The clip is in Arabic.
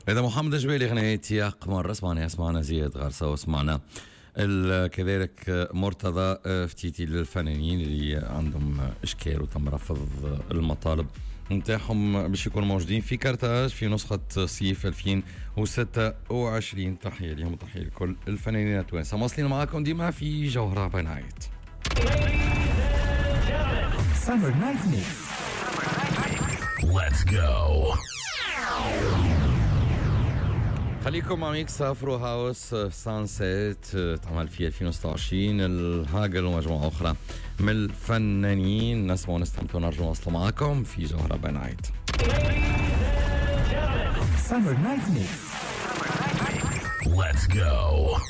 إذا محمد جبيلي غنية يا قمر، اسمعنا زياد غرسة، واسمعنا كذلك مرتضى فتيتي للفنانين اللي عندهم إشكال وتم رفض المطالب نتاعهم باش يكونوا موجودين في كرتاج في نسخة صيف 2026. تحية لهم وتحية لكل الفنانين التوانسة. مواصلين معاكم ديما في جوهرة بنايت. Summer Night Mix. Let's go. خليكم مع ميكس افرو هاوس سانسيت تعمل في 2026 الهاجل ومجموعة أخرى من الفنانين. نسمع ونستمتع ونرجع نواصل معكم في جوهرة بنايت. Summer Night Mix. Let's go.